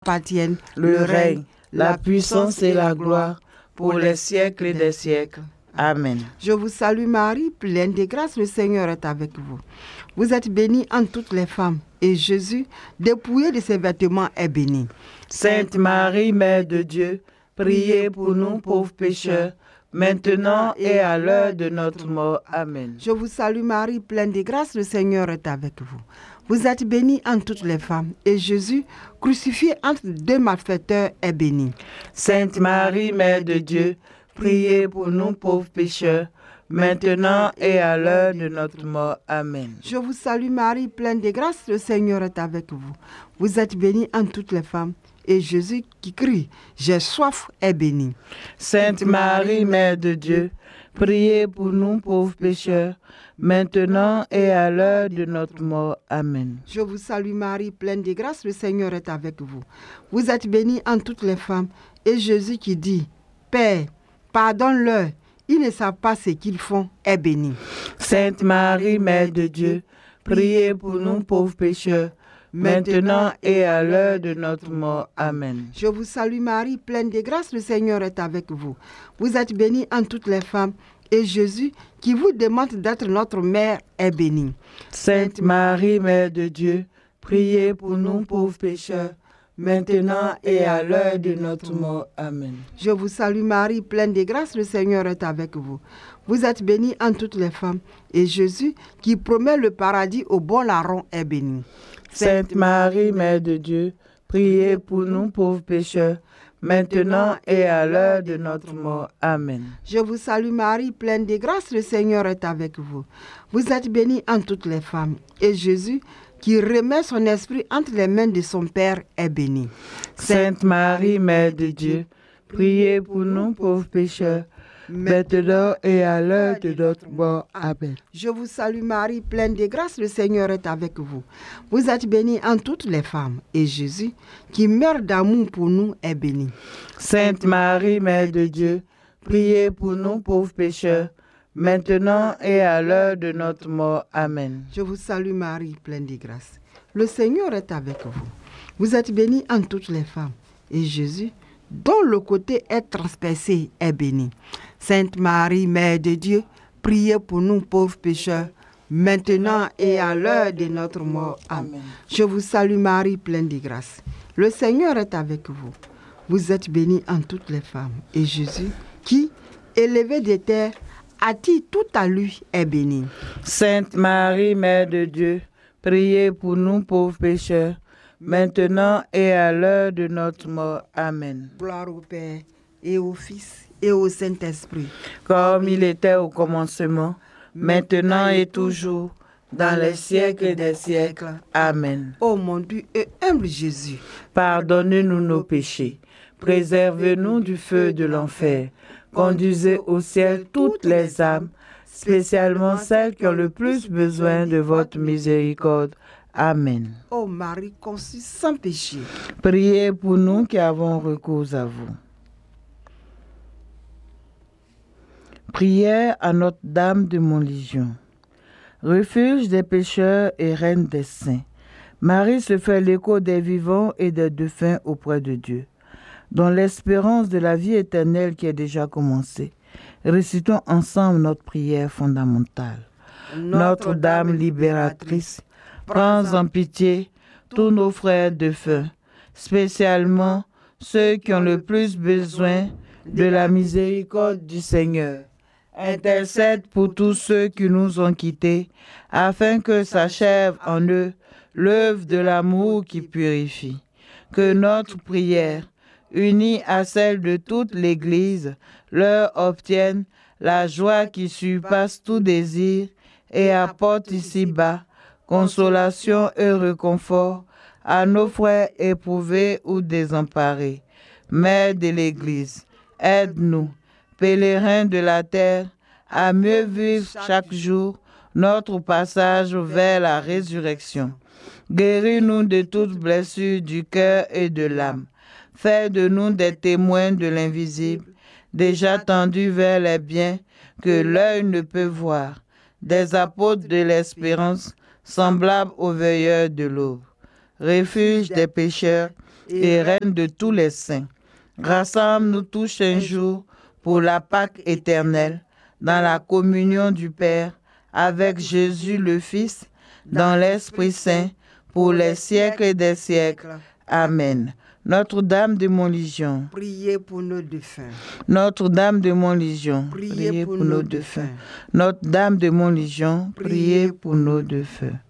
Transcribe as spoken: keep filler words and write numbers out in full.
t'appartiennent le règne, la puissance et la gloire pour les siècles des siècles. Amen. Je vous salue Marie, pleine de grâce, le Seigneur est avec vous. Vous êtes bénie entre toutes les femmes, et Jésus, dépouillé de ses vêtements, est béni. Sainte Marie, Mère de Dieu, priez pour nous pauvres pécheurs, maintenant et à l'heure de notre mort. Amen. Je vous salue Marie, pleine de grâce, le Seigneur est avec vous. Vous êtes bénie entre toutes les femmes, et Jésus, crucifié entre deux malfaiteurs, est béni. Sainte Marie, Mère de Dieu, priez pour nous pauvres pécheurs, maintenant et à l'heure de notre mort. Amen. Je vous salue Marie, pleine de grâce, le Seigneur est avec vous. Vous êtes bénie entre toutes les femmes, et Jésus qui crie « J'ai soif » est béni. Sainte Marie, Mère de Dieu, priez pour nous pauvres pécheurs, maintenant et à l'heure de notre mort. Amen. Je vous salue Marie, pleine de grâce, le Seigneur est avec vous. Vous êtes bénie entre toutes les femmes, et Jésus qui dit « Père, pardonne-leur, ils ne savent pas ce qu'ils font » est béni. Sainte Marie, Mère de Dieu, priez pour nous pauvres pécheurs, maintenant et à l'heure de notre mort. Amen. Je vous salue Marie, pleine de grâce, le Seigneur est avec vous. Vous êtes bénie entre toutes les femmes, et Jésus, qui vous demande d'être notre mère, est béni. Sainte Marie, Mère de Dieu, priez pour nous pauvres pécheurs, maintenant et à l'heure de notre mort. Amen. Je vous salue Marie, pleine de grâce, le Seigneur est avec vous. Vous êtes bénie entre toutes les femmes, et Jésus, qui promet le paradis au bon larron, est béni. Sainte Marie, Mère de Dieu, priez pour nous pauvres pécheurs, maintenant et à l'heure de notre mort. Amen. Je vous salue Marie, pleine de grâce, le Seigneur est avec vous. Vous êtes bénie entre toutes les femmes, et Jésus, qui remet son esprit entre les mains de son Père, est béni. Sainte Marie, Mère de Dieu, priez pour nous pauvres pécheurs, maintenant et à l'heure de notre mort. Amen. Je vous salue Marie, pleine de grâce, le Seigneur est avec vous. Vous êtes bénie entre toutes les femmes, et Jésus, qui meurt d'amour pour nous, est béni. Sainte Marie, Mère de Dieu, priez pour nous pauvres pécheurs, maintenant et à l'heure de notre mort. Amen. Je vous salue Marie, pleine de grâce. Le Seigneur est avec vous. Vous êtes bénie entre toutes les femmes, et Jésus, dont le côté est transpercé, est béni. Sainte Marie, Mère de Dieu, priez pour nous pauvres pécheurs, maintenant et à l'heure de notre mort. Amen. Je vous salue Marie, pleine de grâce. Le Seigneur est avec vous. Vous êtes bénie entre toutes les femmes, et Jésus, qui, élevé des terres, attire tout à lui, est béni. Sainte Marie, Mère de Dieu, priez pour nous pauvres pécheurs, maintenant et à l'heure de notre mort. Amen. Gloire au Père, et au Fils, et au Saint-Esprit. Comme il était au commencement, maintenant et toujours, dans les siècles des siècles. Amen. Ô mon Dieu et humble Jésus, pardonnez-nous nos péchés, préservez-nous du feu de l'enfer, conduisez au ciel toutes les âmes, spécialement celles qui ont le plus besoin de votre miséricorde. Amen. Ô Marie conçue sans péché, priez pour nous qui avons recours à vous. Prière à Notre-Dame de Montlégion. Refuge des pécheurs et reine des saints, Marie se fait l'écho des vivants et des défunts auprès de Dieu. Dans l'espérance de la vie éternelle qui est déjà commencée, récitons ensemble notre prière fondamentale. Notre-Dame libératrice, prends en pitié tous nos frères défunts, spécialement ceux qui ont le plus besoin de la miséricorde du Seigneur. Intercède pour tous ceux qui nous ont quittés, afin que s'achève en eux l'œuvre de l'amour qui purifie. Que notre prière, unie à celle de toute l'Église, leur obtienne la joie qui surpasse tout désir et apporte ici-bas consolation et réconfort à nos frères éprouvés ou désemparés. Mère de l'Église, aide-nous, pèlerins de la terre, à mieux vivre chaque jour notre passage vers la résurrection. Guéris-nous de toutes blessures du cœur et de l'âme. Fais de nous des témoins de l'invisible, déjà tendus vers les biens que l'œil ne peut voir, des apôtres de l'espérance, semblables aux veilleurs de l'aube. Refuge des pécheurs et Reine de tous les saints, rassemble-nous tous un jour pour la Pâque éternelle, dans la communion du Père, avec Jésus le Fils, dans l'Esprit Saint, pour les siècles des siècles. Amen. Notre-Dame de Montlégion, priez pour nos défunts. Notre-Dame de Montlégion, Priez pour nos défunts. Notre-Dame de Montlégion, priez pour nos défunts.